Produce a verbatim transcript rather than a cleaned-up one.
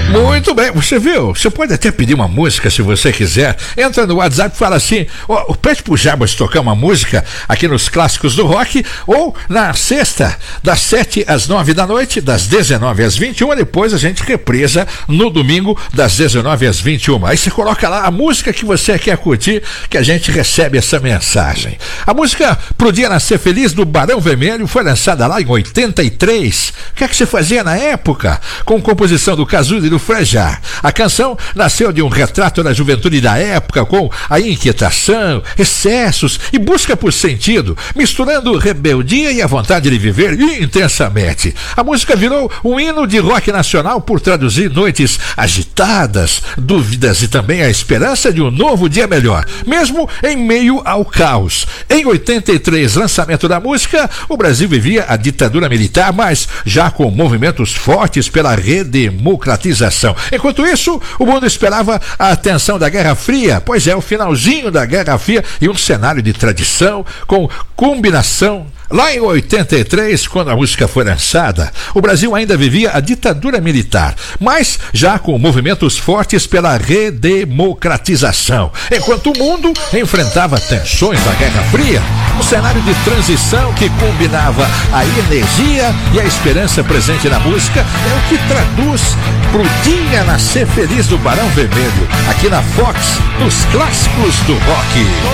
Muito bem, você viu? Você pode até pedir uma música se você quiser. Entra no WhatsApp e fala assim: ó, pede pro Jabas tocar uma música aqui nos clássicos do rock, ou na sexta, das sete às nove da noite, das dezenove às vinte e uma, depois a gente reprisa no domingo, das dezenove às vinte e uma. Aí você coloca lá a música que você quer curtir, que a gente recebe essa mensagem. A música Pro Dia Nascer Feliz, do Barão Vermelho, foi lançada lá em oitenta e três. O que é que você fazia na época? Com composição do Cazuza e do Frejá. A canção nasceu de um retrato da juventude da época, com a inquietação, excessos e busca por sentido, misturando rebeldia e a vontade de viver intensamente. A música virou um hino de rock nacional por traduzir noites agitadas, dúvidas e também a esperança de um novo dia melhor, mesmo em meio ao caos. Em oitenta e três, lançamento da música, o Brasil vivia a ditadura militar, mas já com movimentos fortes pela redemocratização. Enquanto isso, o mundo esperava a atenção da Guerra Fria, pois é o finalzinho da Guerra Fria e um cenário de tradição com combinação. Lá em oitenta e três, quando a música foi lançada, o Brasil ainda vivia a ditadura militar, mas já com movimentos fortes pela redemocratização. Enquanto o mundo enfrentava tensões da Guerra Fria, um cenário de transição que combinava a energia e a esperança presente na música é o que traduz Pro Dia Nascer Feliz, do Barão Vermelho, aqui na Fox, nos clássicos do rock.